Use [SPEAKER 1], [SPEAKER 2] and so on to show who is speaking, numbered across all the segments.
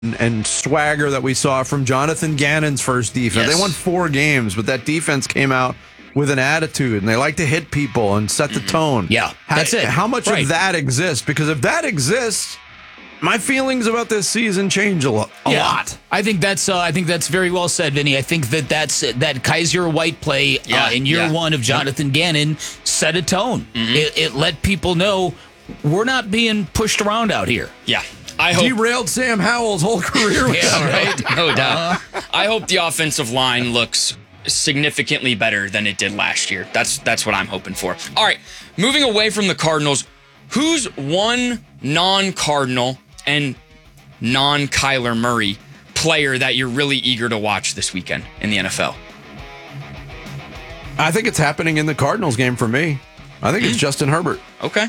[SPEAKER 1] and swagger that we saw from Jonathan Gannon's first defense.
[SPEAKER 2] Yes.
[SPEAKER 1] They won 4 games, but that defense came out with an attitude, and they like to hit people and set the tone.
[SPEAKER 3] Yeah, that's it.
[SPEAKER 1] How much
[SPEAKER 3] Right.
[SPEAKER 1] of that exists? Because if that exists, my feelings about this season change a lot.
[SPEAKER 3] I think that's very well said, Vinny. I think that Kaiser White play in year one of Jonathan Gannon set a tone. It let people know we're not being pushed around out here.
[SPEAKER 2] Yeah. I hope
[SPEAKER 1] Derailed Sam Howell's whole career.
[SPEAKER 2] right? No doubt. I hope the offensive line looks significantly better than it did last year. That's what I'm hoping for. All right, moving away from the Cardinals, who's one non-Cardinal and non-Kyler Murray player that you're really eager to watch this weekend in the NFL?
[SPEAKER 1] I think it's happening in the Cardinals game for me. I think it's Justin Herbert.
[SPEAKER 2] Okay.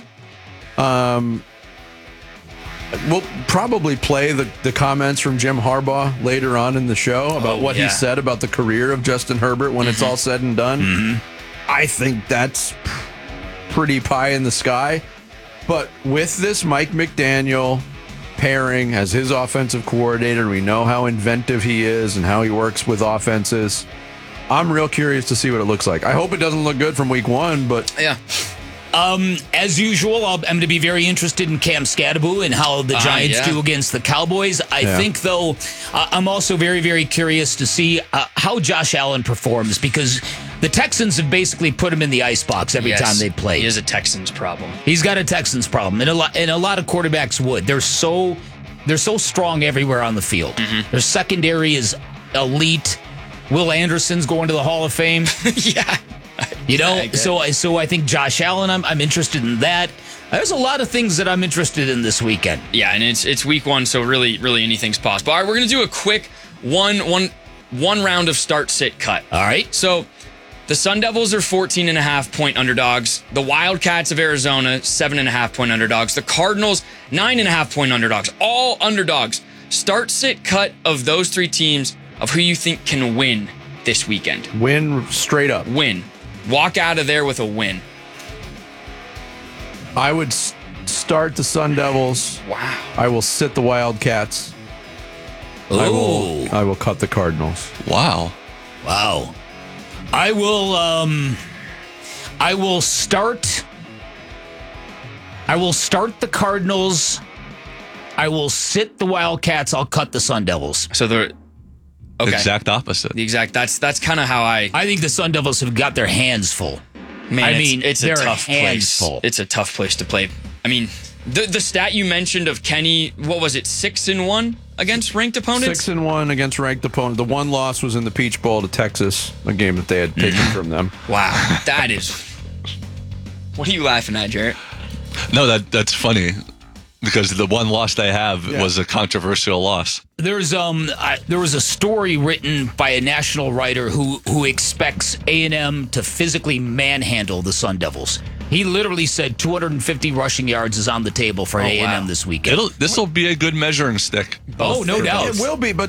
[SPEAKER 1] We'll probably play the comments from Jim Harbaugh later on in the show about what he said about the career of Justin Herbert when it's all said and done. I think that's pretty pie in the sky. But with this Mike McDaniel pairing as his offensive coordinator, we know how inventive he is and how he works with offenses. I'm real curious to see what it looks like. I hope it doesn't look good from week 1, but
[SPEAKER 2] yeah.
[SPEAKER 3] As usual, I'm going to be very interested in Cam Scadaboo and how the Giants do against the Cowboys. I think, though, I'm also very, very curious to see how Josh Allen performs, because the Texans have basically put him in the icebox every time they play.
[SPEAKER 2] He is a Texans problem.
[SPEAKER 3] He's got a Texans problem, and a lot of quarterbacks would. They're so strong everywhere on the field. Their secondary is elite. Will Anderson's going to the Hall of Fame.
[SPEAKER 2] Yeah.
[SPEAKER 3] You know, so I think Josh Allen, I'm interested in that. There's a lot of things that I'm interested in this weekend.
[SPEAKER 2] Yeah, and it's week 1, so really anything's possible. All right, we're going to do a quick one round of start, sit, cut.
[SPEAKER 3] All right.
[SPEAKER 2] So the Sun Devils are 14.5-point underdogs. The Wildcats of Arizona, 7.5-point underdogs. The Cardinals, 9.5-point underdogs. All underdogs. Start, sit, cut of those 3 teams of who you think can win this weekend.
[SPEAKER 1] win straight up.
[SPEAKER 2] Win. Walk out of there with a win.
[SPEAKER 1] I would start the Sun Devils.
[SPEAKER 2] Wow.
[SPEAKER 1] I will sit the Wildcats. I will cut the Cardinals.
[SPEAKER 4] Wow.
[SPEAKER 3] Wow. I will start the Cardinals. I will sit the Wildcats. I'll cut the Sun Devils.
[SPEAKER 2] So the
[SPEAKER 4] exact opposite.
[SPEAKER 2] The exact. That's kind of how I
[SPEAKER 3] think the Sun Devils have got their hands full.
[SPEAKER 2] Man,
[SPEAKER 3] I mean,
[SPEAKER 2] it's a
[SPEAKER 3] they're
[SPEAKER 2] tough place.
[SPEAKER 3] full.
[SPEAKER 2] It's a tough place to play. I mean, the stat you mentioned of Kenny, what was it, 6-1 against ranked opponents?
[SPEAKER 1] 6-1 against ranked opponents. The one loss was in the Peach Bowl to Texas, a game that they had taken from them.
[SPEAKER 2] Wow, that is. What are you laughing at, Jarrett?
[SPEAKER 4] No, that's funny. Because the one loss they have was a controversial loss.
[SPEAKER 3] There was a story written by a national writer who expects A&M to physically manhandle the Sun Devils. He literally said 250 rushing yards is on the table for A&M this weekend.
[SPEAKER 4] This will be a good measuring stick.
[SPEAKER 3] Oh, no doubt.
[SPEAKER 1] It will be, but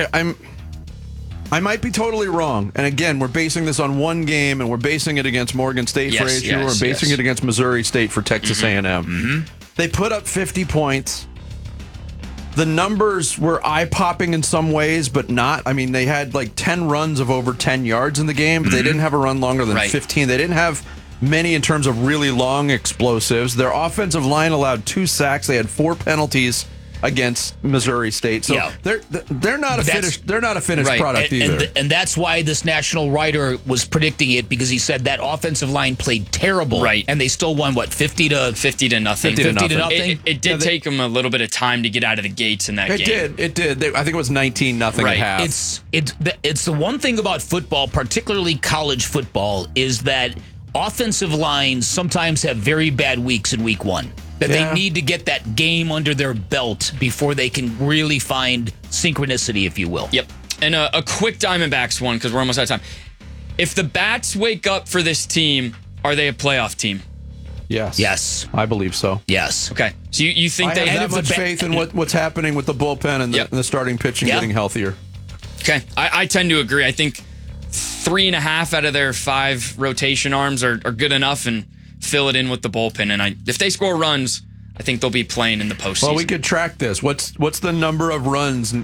[SPEAKER 1] I might be totally wrong. And again, we're basing this on one game, and we're basing it against Morgan State for ASU. We're basing it against Missouri State for Texas A&M. They put up 50 points. The numbers were eye-popping in some ways, but not. I mean, they had like 10 runs of over 10 yards in the game, but they didn't have a run longer than 15. They didn't have many in terms of really long explosives. Their offensive line allowed 2 sacks. They had 4 penalties against Missouri State. So they're not a finished product either.
[SPEAKER 3] And that's why this national writer was predicting it, because he said that offensive line played terrible.
[SPEAKER 2] Right.
[SPEAKER 3] And they still won, what, 50 to nothing?
[SPEAKER 2] 50 to nothing. It did take them a little bit of time to get out of the gates in that game.
[SPEAKER 1] It did. I think it was 19-0 at half.
[SPEAKER 3] It's the one thing about football, particularly college football, is that offensive lines sometimes have very bad weeks in week 1. That they need to get that game under their belt before they can really find synchronicity, if you will.
[SPEAKER 2] Yep. And a quick Diamondbacks one, because we're almost out of time. If the Bats wake up for this team, are they a playoff team?
[SPEAKER 1] Yes. I believe so.
[SPEAKER 3] Yes.
[SPEAKER 2] Okay. So you think they
[SPEAKER 1] have that much faith in what's happening with the bullpen and the starting pitching getting healthier.
[SPEAKER 2] Okay. I tend to agree. I think 3.5 out of their 5 rotation arms are good enough, and fill it in with the bullpen. And if they score runs, I think they'll be playing in the postseason.
[SPEAKER 1] Well, we could track this. What's the number of runs